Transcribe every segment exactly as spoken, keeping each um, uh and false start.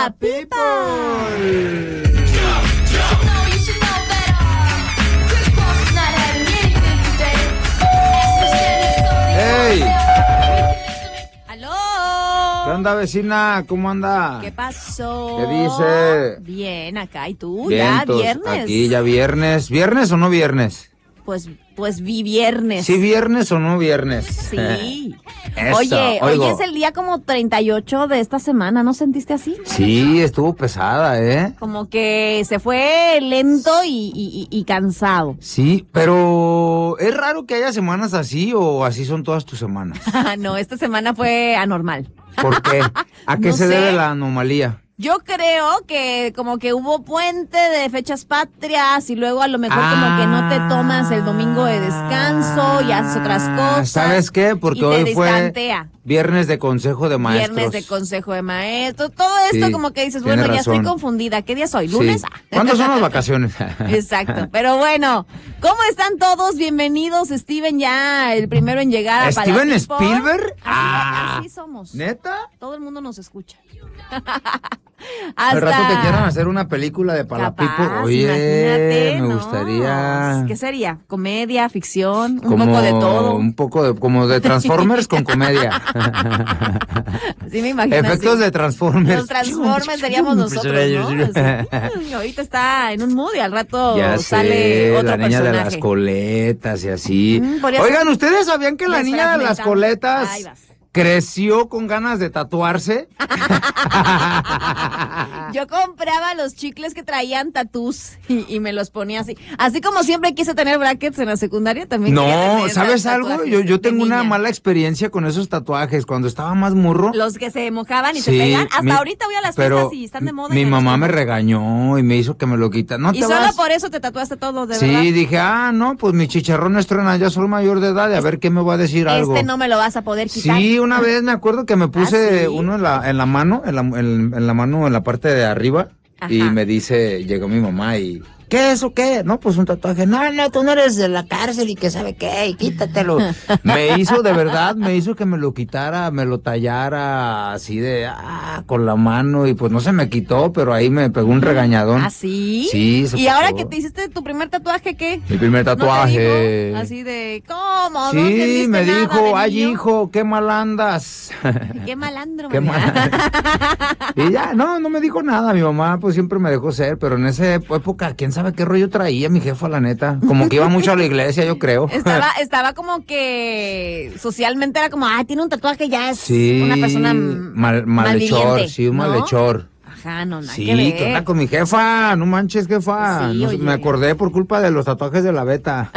la People. ¡Hey! ¡Aló! ¿Qué onda, vecina? ¿Cómo anda? ¿Qué pasó? ¿Qué dice? Bien, acá. ¿Y tú? Vientos, ¿Ya viernes? Aquí ya viernes. ¿Viernes o no viernes? Pues, pues vi viernes. ¿Sí viernes o no viernes? Sí. Eso, Oye, oigo. hoy es el día como treinta y ocho de esta semana, ¿no sentiste así? Sí, estuvo pesada, ¿eh? Como que se fue lento y, y, y- y cansado. Sí, pero ¿es raro que haya semanas así o así son todas tus semanas? No, esta semana fue anormal. ¿Por qué? ¿A qué No se sé. debe la anomalía? Yo creo que como que hubo puente de fechas patrias y luego a lo mejor Ah. como que no te tomas el domingo de descanso y haces otras cosas. ¿Sabes qué? Porque y te hoy fue distantea. viernes de consejo de maestros. Viernes de consejo de maestros. Todo esto Sí, como que dices, tiene bueno, ya estoy razón. confundida. ¿Qué día es hoy? Sí. ¿Lunes? Ah. ¿Cuándo son las vacaciones? Exacto. Pero bueno, ¿cómo están todos? Bienvenidos, Steven, ya el primero en llegar a ¿Steven Palapipo. Spielberg? Así, Ah. así somos. ¿Neta? Todo el mundo nos escucha. Al rato Hasta- que quieran hacer una película de Palapipo, Capaz, oye, imagínate, me no. gustaría. ¿Qué sería? ¿Comedia, ficción? Un como poco de todo. Un poco de, como de Transformers con comedia. Sí, me imagino. Efectos así. de Transformers. Los Transformers seríamos nosotros, ¿no? Así, mm, ahorita está en un mood y al rato Ya sale sé, otro la niña personaje. de las coletas y así. Mm, podría Oigan, ser ¿ustedes sabían que la niña de las desfragmentado. coletas Ahí vas. creció con ganas de tatuarse? Yo compraba los chicles que traían tatús y, y me los ponía así. Así como siempre quise tener brackets en la secundaria, también quería No, tener ¿sabes ta- algo? tatuajes Yo, yo de tengo una niña. mala experiencia con esos tatuajes. Cuando estaba más murro. Los que se mojaban y Sí, se pegan. Hasta mi- ahorita voy a las pero fiestas y están de moda. y Mi me los mamá me pongo. regañó y me hizo que me lo quita. No Y te solo vas. por eso te tatuaste todo, de Sí, verdad. dije, ah, no, pues mis chicharrones truenan, ya soy mayor de edad, y a ver qué me va a decir algo. Este no me lo vas a poder quitar. Sí, una vez me acuerdo que me puse ¿Ah, sí? uno en la, en la mano, en la, en, en la mano, en la parte de arriba, y Ajá. me dice, llegó mi mamá y, ¿qué es o qué? No, pues un tatuaje. No, no, tú no eres de la cárcel y que sabe qué, y quítatelo. Me hizo, de verdad, me hizo que me lo quitara, me lo tallara así de, ah, con la mano, y pues no se me quitó, pero ahí me pegó un regañadón. ¿Ah, sí? Sí, se ¿Y ahora pasó. que te hiciste tu primer tatuaje, qué? Mi primer ¿No te tatuaje. dijo? Así de, ¿cómo? ¿No Sí, entendiste me nada dijo, de ay niño? hijo, qué mal andas. Qué malandro, Qué mamá. mal. Y ya, no, no me dijo nada, mi mamá pues siempre me dejó ser, pero en esa época, quién sabe qué rollo traía mi jefa, la neta. Como que iba mucho a la iglesia, yo creo. Estaba, estaba como que socialmente era como, ah, tiene un tatuaje, ya es Sí, una persona m- mal, malhechor, malviviente, sí, un ¿no? malhechor. Ajá, no, nada Sí, que ver. ¿qué onda con mi jefa? No manches, jefa. Sí, No sé, oye. me acordé por culpa de los tatuajes de la Beta.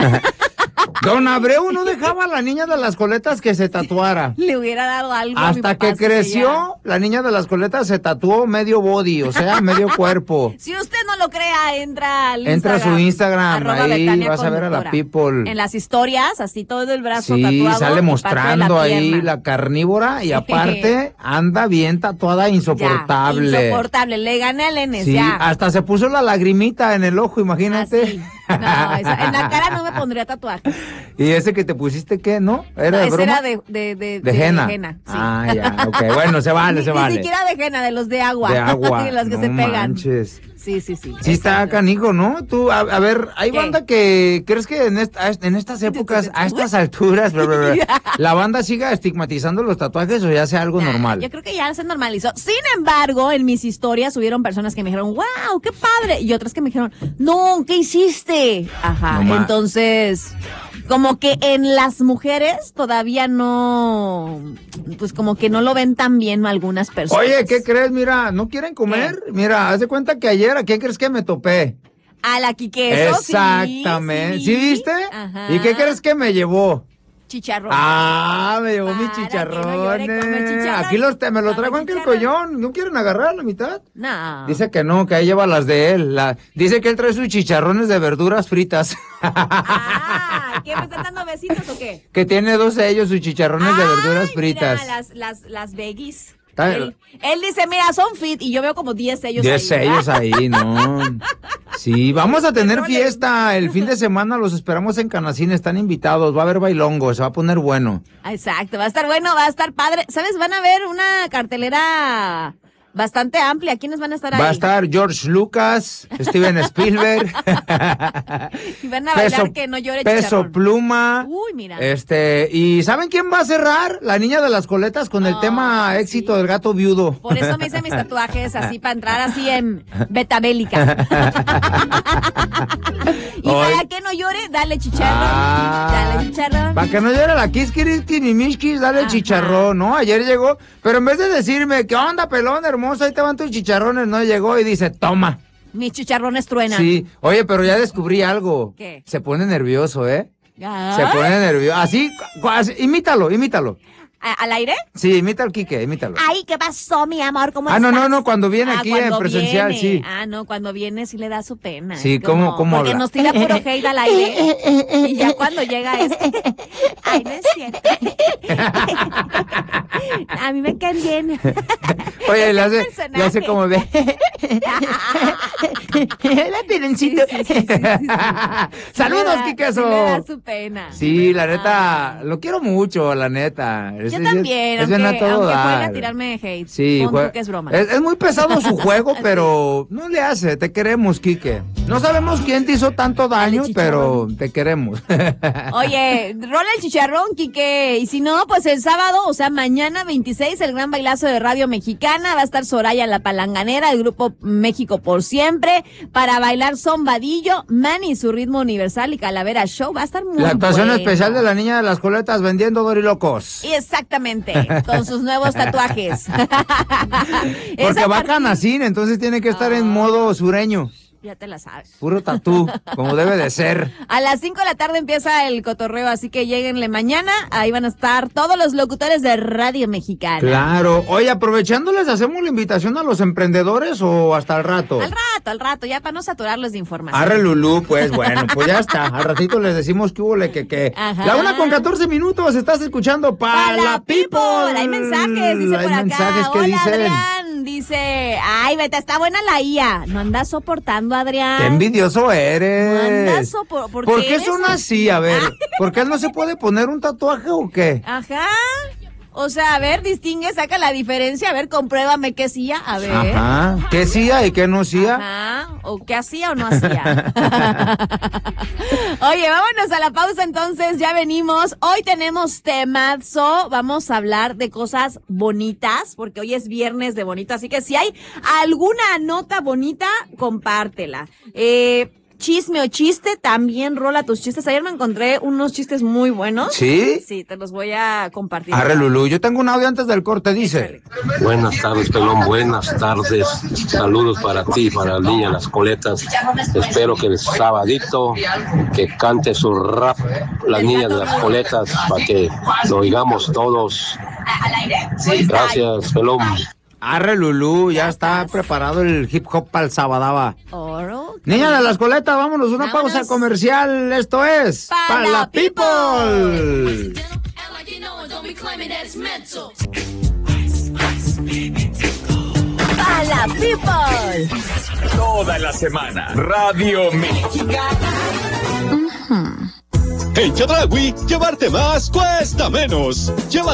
Don Abreu no dejaba a la niña de las coletas que se tatuara. Le hubiera dado algo a mi Hasta papá, que así creció, la niña de las coletas se tatuó medio body, o sea, medio cuerpo. ya. Si usted no lo crea, entra al Entra a su Instagram, arroba ahí Betania vas a ver a la Conductora. people. En las historias, así todo el brazo Sí, tatuado. sale y parte de mostrando la ahí pierna. la carnívora y aparte anda bien tatuada, insoportable. Ya, insoportable, le gané al Enes, Sí, ya. hasta se puso la lagrimita en el ojo, imagínate. Así. No, eso- en la cara no me pondría tatuajes. ¿Y ese que te pusiste qué, no? ¿Era No, de ese broma? era de, de, de, de henna. sí. Ah, ya, ok. Bueno, se vale, ni, se ni vale. siquiera de henna, de los de agua. De agua. de los que no se pegan. manches. Sí, sí, sí. Sí está exacto. canijo, ¿no? Tú, a, a ver, hay ¿Qué? banda que, ¿crees que en, esta- en estas épocas, a estas alturas, bla, bla, bla, la banda siga estigmatizando los tatuajes o ya sea algo Nah, normal? Yo creo que ya se normalizó. Sin embargo, en mis historias hubieron personas que me dijeron, wow, qué padre. Y otras que me dijeron, no, ¿qué hiciste? Ajá. No ma- Entonces, como que en las mujeres todavía no, pues como que no lo ven tan bien algunas personas. Oye, ¿qué crees? Mira, ¿no quieren comer? Mira, haz de cuenta que ayer, ¿a quién crees que me topé? A la Quiqueso, sí, Exactamente. sí, ¿Sí viste? Ajá. ¿Y qué crees que me llevó? Chicharrón. Ah, me llevó mis Para que no chicharrones. llore, come chicharrón. Aquí los te, me los Come traigo en el chicharrón. collón. ¿No quieren agarrar a la mitad? No. Dice que no, que ahí lleva las de él. La, dice que él trae sus chicharrones de verduras fritas. Ah, ¿qué me están dando besitos o qué? Que tiene dos de ellos sus chicharrones de verduras Ay, fritas. Mira, las, las, las veggies. Ah, Él, él dice, mira, son fit, y yo veo como diez sellos Diez ahí. sellos ahí, ¿no? Sí, vamos a tener Petróleo. fiesta el fin de semana, los esperamos en Canacín, están invitados, va a haber bailongo, se va a poner bueno. Exacto, va a estar bueno, va a estar padre. ¿Sabes? Van a ver una cartelera Bastante amplia. ¿Quiénes van a estar ahí? Va a estar George Lucas, Steven Spielberg. Y van a bailar peso, que no llore Peso Chicharrón. Pluma. Uy, mira. Este, ¿y saben quién va a cerrar? La niña de las coletas con el oh, tema sí. éxito del gato viudo. Por eso me hice mis tatuajes así para entrar así en betabélica. Y Hoy. Para que no llore, dale chicharrón. Ah, dale chicharrón. Para que no llore la kiskiriski ni mishkis, dale Ajá. chicharrón, ¿no? Ayer llegó, pero en vez de decirme, ¿qué onda, pelón, hermoso? Ahí te van tus chicharrones, no llegó y dice, toma. Mis chicharrones truenan. Sí, oye, pero ya descubrí algo. ¿Qué? Se pone nervioso, ¿eh? ¿Ah? Se pone nervioso. Así, así, imítalo, imítalo. ¿Al aire? Sí, imita al Quique, imítalo. Ay, ¿qué pasó, mi amor? ¿Cómo ah, estás? Ah, no, no, no, cuando viene ah, aquí cuando en presencial, viene. sí. Ah, no, cuando viene sí le da su pena. Sí, ¿cómo, cómo Porque habla? nos tira puro hate al aire. Y ya cuando llega es... Ay, no es cierto. A mí me caen bien. Oye, le hace, le hace como de... Hola, peloncito. Sí, sí, sí, sí, sí, sí. Saludos, Quiqueso. Sí le da su pena. Sí, la neta, ah. lo quiero mucho, la neta. Yo es, también, es, aunque, es aunque juegue a tirarme hate. Sí, juega, que es broma. Es, es muy pesado su juego, pero no le hace, te queremos, Quique. No sabemos quién te hizo tanto daño, pero te queremos. Oye, rola el chicharrón, Quique. Y si no, pues el sábado, o sea, mañana veintiséis, el gran bailazo de Radio Mexicana. Va a estar Soraya la Palanganera, el grupo México por Siempre, para bailar Zombadillo, Manny, su ritmo universal y Calavera Show. Va a estar muy La actuación bueno. especial de la niña de las coletas vendiendo dorilocos. Y exactamente, con sus nuevos tatuajes. Porque va a Canacín, entonces tiene que estar oh. en modo sureño. Ya te la sabes. Puro tatú, como debe de ser. A las cinco de la tarde empieza el cotorreo, así que lléguenle mañana. Ahí van a estar todos los locutores de Radio Mexicana. Claro. Oye, aprovechando, ¿les hacemos la invitación a los emprendedores o hasta el rato? Al rato, al rato, ya para no saturarlos de información. Arre Lulú, pues bueno, pues ya está. Al ratito les decimos que hubo le que que. Ajá. La una con catorce minutos, estás escuchando para la people. people. Hay mensajes, dice Hay por acá. mensajes que Hola, dicen. Adrián, dice, ay, Beta, está buena la I A. No andas soportando, Adrián. Qué envidioso eres. No andas sopor- ¿Por, ¿Por qué, qué son así? A ver, ¿por qué él no se puede poner un tatuaje o qué? Ajá. O sea, a ver, distingue, saca la diferencia. A ver, compruébame qué hacía. A ver. Ajá. ¿Qué hacía y qué no hacía? Ajá. O qué hacía o no hacía. Oye, vámonos a la pausa entonces. Ya venimos. Hoy tenemos temazo. Vamos a hablar de cosas bonitas, porque hoy es viernes de bonito. Así que si hay alguna nota bonita, compártela. Eh... Chisme o chiste, también rola tus chistes. Ayer me encontré unos chistes muy buenos. ¿Sí? Sí, te los voy a compartir. Arre, Lulú, yo tengo un audio antes del corte, dice. Buenas tardes, pelón, buenas tardes. Saludos para ti, para la niña de las coletas. Espero que el sabadito que cante su rap, las niñas de las coletas, para que lo oigamos todos. Gracias, pelón. Arre, Lulú, ya está preparado el hip hop para el sabadaba. Oro. Niña de las coletas, vámonos, una vámonos. pausa comercial. Esto es Para la People. Para la People. Toda la semana, Radio Mexicana. Uh-huh. En Chedraui, llevarte más cuesta menos. Lleva